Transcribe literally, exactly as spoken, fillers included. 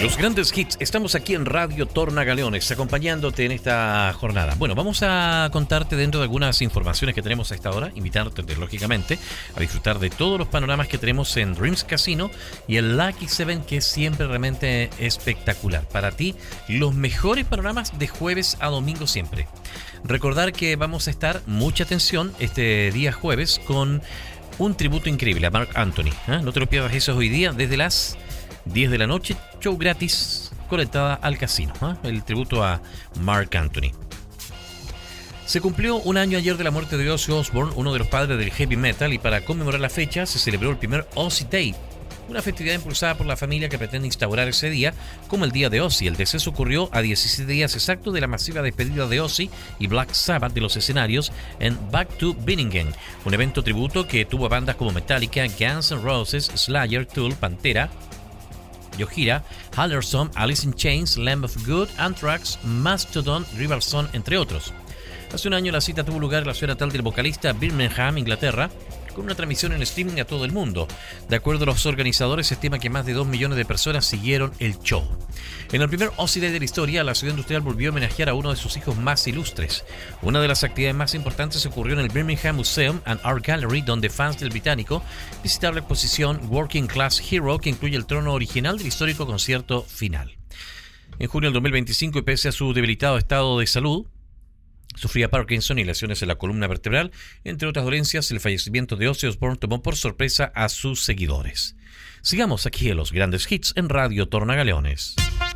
Los grandes hits, estamos aquí en Radio Tornagaleones, acompañándote en esta jornada. Bueno, vamos a contarte dentro de algunas informaciones que tenemos a esta hora, invitarte, lógicamente, a disfrutar de todos los panoramas que tenemos en Dreams Casino y el Lucky Seven, que es siempre realmente espectacular. Para ti, los mejores panoramas de jueves a domingo siempre. Recordar que vamos a estar, mucha atención, este día jueves con un tributo increíble a Marc Anthony. ¿eh? No te lo pierdas, eso hoy día, desde las diez de la noche, show gratis conectada al casino, ¿eh? el tributo a Marc Anthony. Se cumplió un año ayer de la muerte de Ozzy Osbourne, uno de los padres del heavy metal, y para conmemorar la fecha se celebró el primer Ozzy Day, una festividad impulsada por la familia que pretende instaurar ese día como el día de Ozzy. El deceso ocurrió a diecisiete días exactos de la masiva despedida de Ozzy y Black Sabbath de los escenarios en Back to Birmingham, un evento tributo que tuvo a bandas como Metallica, Guns N' Roses, Slayer, Tool, Pantera, Gojira, Hallerson, Alice in Chains, Lamb of God, Anthrax, Mastodon, Riverson, entre otros. Hace un año la cita tuvo lugar en la ciudad natal del vocalista, Birmingham, Inglaterra, con una transmisión en streaming a todo el mundo. De acuerdo a los organizadores, se estima que más de dos millones de personas siguieron el show. En el primer Ozzy Day de la historia, la ciudad industrial volvió a homenajear a uno de sus hijos más ilustres. Una de las actividades más importantes ocurrió en el Birmingham Museum and Art Gallery, donde fans del británico visitaron la exposición Working Class Hero, que incluye el trono original del histórico concierto final. En junio del dos mil veinticinco, y pese a su debilitado estado de salud, sufría Parkinson y lesiones en la columna vertebral, entre otras dolencias. El fallecimiento de Ozzy Osbourne tomó por sorpresa a sus seguidores. Sigamos aquí en los grandes hits en Radio Tornagaleones.